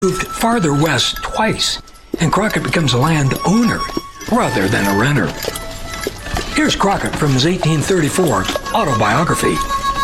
moved farther west twice, and Crockett becomes a landowner rather than a renter. Here's Crockett from his 1834 autobiography.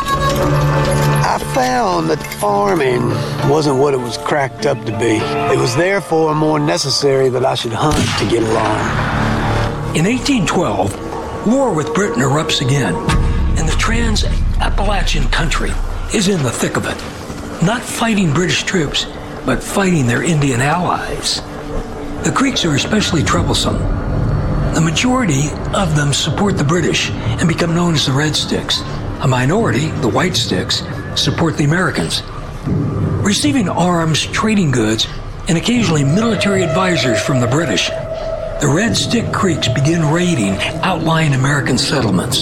I found that farming wasn't what it was cracked up to be. It was therefore more necessary that I should hunt to get along. In 1812, war with Britain erupts again, and the Trans-Appalachian country is in the thick of it. Not fighting British troops, but fighting their Indian allies. The Creeks are especially troublesome. The majority of them support the British and become known as the Red Sticks. A minority, the White Sticks, support the Americans. Receiving arms, trading goods, and occasionally military advisors from the British, the Red Stick Creeks begin raiding outlying American settlements.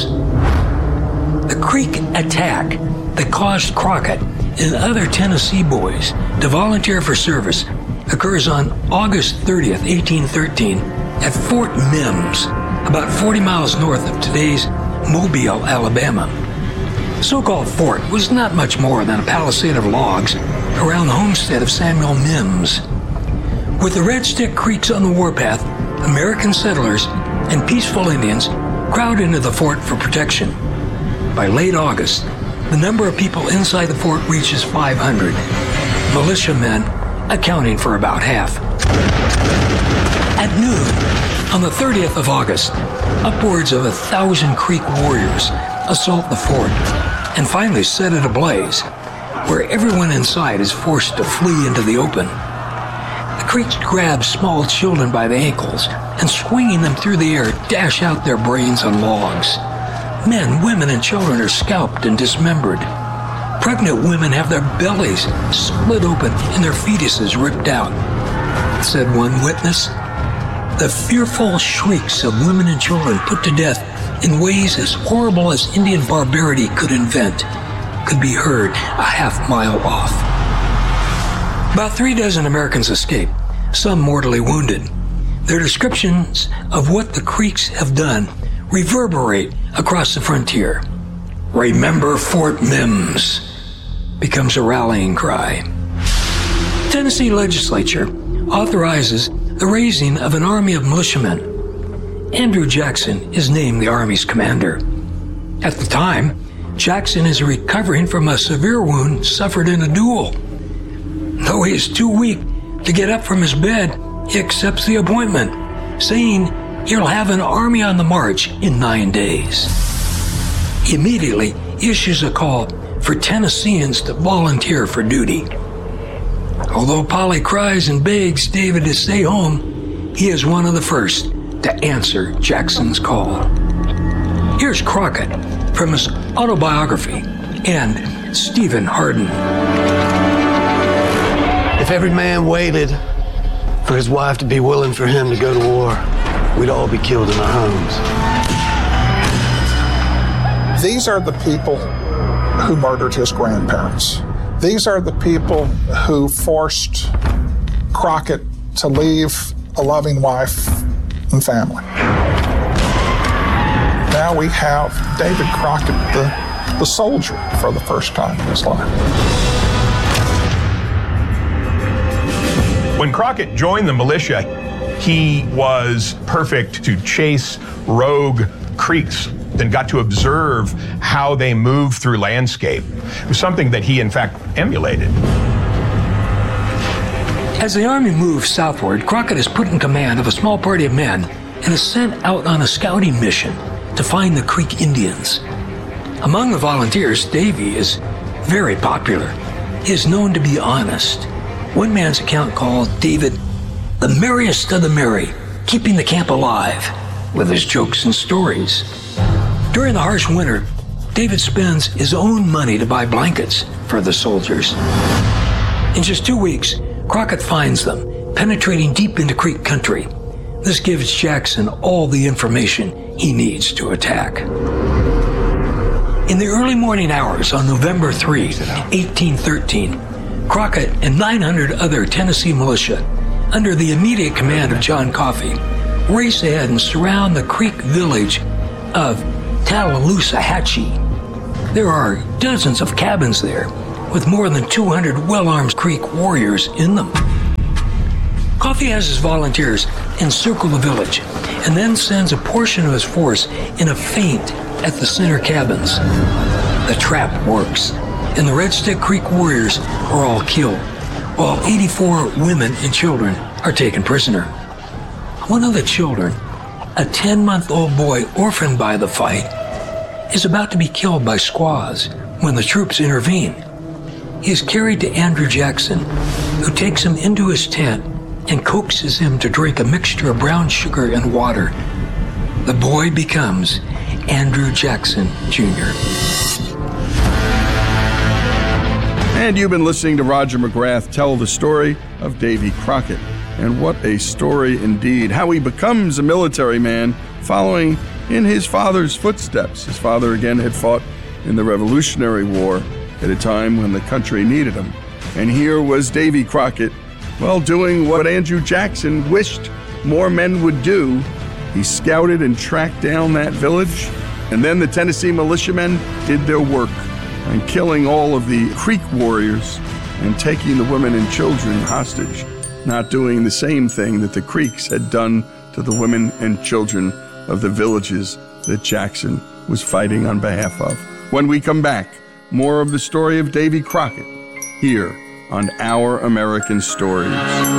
The Creek attack that caused Crockett and other Tennessee boys to volunteer for service occurs on August 30th, 1813, at Fort Mims, about 40 miles north of today's Mobile, Alabama. The so-called fort was not much more than a palisade of logs around the homestead of Samuel Mims. With the Red Stick Creeks on the warpath, American settlers and peaceful Indians crowd into the fort for protection. By late August, the number of people inside the fort reaches 500, militiamen accounting for about half. At noon, on the 30th of August, upwards of 1,000 Creek warriors assault the fort and finally set it ablaze, where everyone inside is forced to flee into the open. The Creeks grab small children by the ankles and, swinging them through the air, dash out their brains on logs. Men, women, and children are scalped and dismembered. Pregnant women have their bellies split open and their fetuses ripped out, said one witness. The fearful shrieks of women and children put to death in ways as horrible as Indian barbarity could invent could be heard a half-mile off. About 36 Americans escape, some mortally wounded. Their descriptions of what the Creeks have done reverberate across the frontier. "Remember Fort Mims" becomes a rallying cry. Tennessee legislature authorizes the raising of an army of militiamen. Andrew Jackson is named the Army's commander. At the time, Jackson is recovering from a severe wound suffered in a duel. Though he is too weak to get up from his bed, he accepts the appointment, saying he'll have an army on the march in 9 days. He immediately issues a call for Tennesseans to volunteer for duty. Although Polly cries and begs David to stay home, he is one of the first to answer Jackson's call. Here's Crockett from his autobiography and Stephen Hardin. If every man waited for his wife to be willing for him to go to war, we'd all be killed in our homes. These are the people who murdered his grandparents. These are the people who forced Crockett to leave a loving wife and family. Now we have David Crockett, the soldier, for the first time in his life. When Crockett joined the militia, he was perfect to chase rogue Creeks and got to observe how they moved through landscape. It was something that he, in fact, emulated. As the Army moves southward, Crockett is put in command of a small party of men and is sent out on a scouting mission to find the Creek Indians. Among the volunteers, Davy is very popular. He is known to be honest. One man's account called David the merriest of the merry, keeping the camp alive with his jokes and stories. During the harsh winter, David spends his own money to buy blankets for the soldiers. In just 2 weeks, Crockett finds them, penetrating deep into Creek country. This gives Jackson all the information he needs to attack. In the early morning hours on November 3, 1813, Crockett and 900 other Tennessee militia, under the immediate command of John Coffee, race ahead and surround the Creek village of Tallapoosahatchee. There are dozens of cabins there, with more than 200 well-armed Creek warriors in them. Coffee has his volunteers encircle the village and then sends a portion of his force in a feint at the center cabins. The trap works, and the Red Stick Creek warriors are all killed, while 84 women and children are taken prisoner. One of the children, a 10-month-old boy orphaned by the fight, is about to be killed by squaws when the troops intervene. He is carried to Andrew Jackson, who takes him into his tent and coaxes him to drink a mixture of brown sugar and water. The boy becomes Andrew Jackson Jr. And you've been listening to Roger McGrath tell the story of Davy Crockett. And what a story indeed. How he becomes a military man following in his father's footsteps. His father, again, had fought in the Revolutionary War at a time when the country needed him. And here was Davy Crockett, well, doing what Andrew Jackson wished more men would do. He scouted and tracked down that village, and then the Tennessee militiamen did their work on killing all of the Creek warriors and taking the women and children hostage, not doing the same thing that the Creeks had done to the women and children of the villages that Jackson was fighting on behalf of. When we come back, more of the story of Davy Crockett here on Our American Stories.